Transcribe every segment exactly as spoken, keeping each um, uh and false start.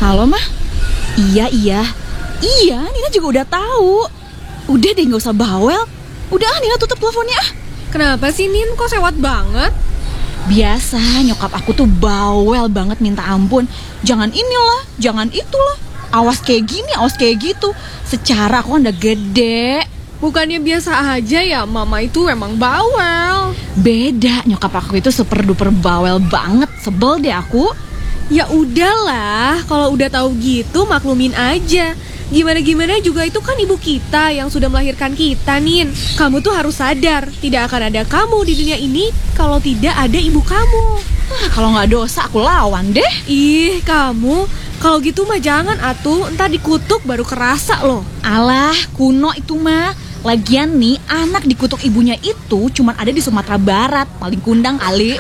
Halo, Mah? Iya, iya. Iya, Nina juga udah tahu. Udah deh, gak usah bawel. Udah, Nina tutup teleponnya. Kenapa sih, Nin? Kok sewot banget? Biasa, nyokap aku tuh bawel banget minta ampun. Jangan inilah, jangan itulah. Awas kayak gini, awas kayak gitu. Secara aku kan udah gede. Bukannya biasa aja ya, mama itu emang bawel. Beda, nyokap aku itu super duper bawel banget. Sebel deh aku. Ya udahlah, kalau udah tahu gitu maklumin aja. Gimana-gimana juga itu kan ibu kita yang sudah melahirkan kita, Nin. Kamu tuh harus sadar, tidak akan ada kamu di dunia ini kalau tidak ada ibu kamu. Ah, kalau nggak dosa aku lawan deh. Ih, kamu kalau gitu mah jangan atuh, entar dikutuk baru kerasa loh. Alah, kuno itu mah. Lagian nih, anak dikutuk ibunya itu cuman ada di Sumatera Barat, paling kundang kali.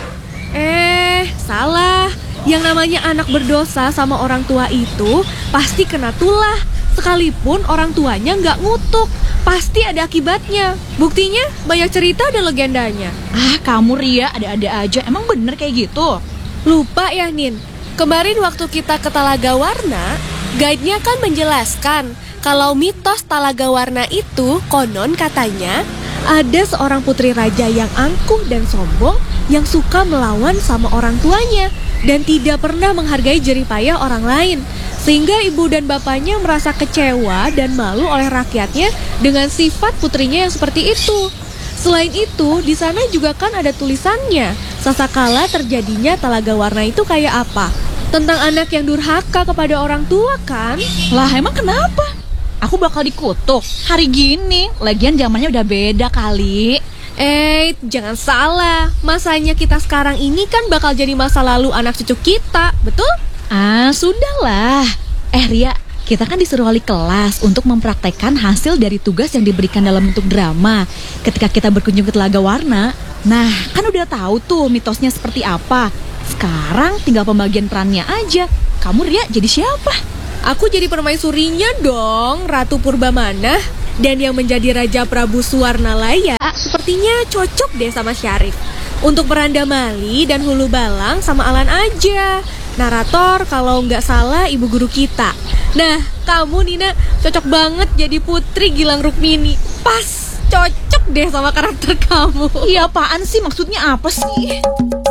Eh, salah. Yang namanya anak berdosa sama orang tua itu pasti kena tulah. Sekalipun orang tuanya nggak ngutuk, pasti ada akibatnya. Buktinya banyak cerita ada legendanya. Ah, kamu Ria, ada-ada aja. Emang bener kayak gitu? Lupa ya, Nin? Kemarin waktu kita ke Talaga Warna, guide-nya kan menjelaskan kalau mitos Talaga Warna itu konon katanya ada seorang putri raja yang angkuh dan sombong yang suka melawan sama orang tuanya dan tidak pernah menghargai jerih payah orang lain. Sehingga ibu dan bapaknya merasa kecewa dan malu oleh rakyatnya dengan sifat putrinya yang seperti itu. Selain itu, di sana juga kan ada tulisannya. Sasakala terjadinya Talaga Warna itu kayak apa? Tentang anak yang durhaka kepada orang tua kan? Lah, emang kenapa? Aku bakal dikutuk hari gini. Lagian zamannya udah beda kali. Eh, jangan salah. Masanya kita sekarang ini kan bakal jadi masa lalu anak cucu kita, betul? Ah, sudahlah. Eh, Ria, kita kan disuruh wali kelas untuk mempraktekkan hasil dari tugas yang diberikan dalam bentuk drama ketika kita berkunjung ke Telaga Warna. Nah, kan udah tahu tuh mitosnya seperti apa. Sekarang tinggal pembagian perannya aja. Kamu, Ria, jadi siapa? Aku jadi permaisurinya dong, Ratu Purbamana. Dan yang menjadi Raja Prabu Suwarnalaya sepertinya cocok deh sama Syarif. Untuk peran Damali dan Hulu Balang sama Alan aja. Narator kalau nggak salah ibu guru kita. Nah, kamu Nina cocok banget jadi Putri Gilang Rukmini. Pas, cocok deh sama karakter kamu. Iya, apaan sih? Maksudnya apa sih?